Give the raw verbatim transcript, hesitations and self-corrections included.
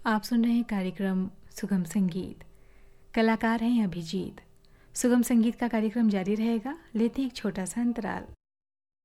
आप सुन रहे हैं कार्यक्रम सुगम संगीत। कलाकार हैं अभिजीत। सुगम संगीत का कार्यक्रम जारी रहेगा। लेते हैं एक छोटा सा अंतराल।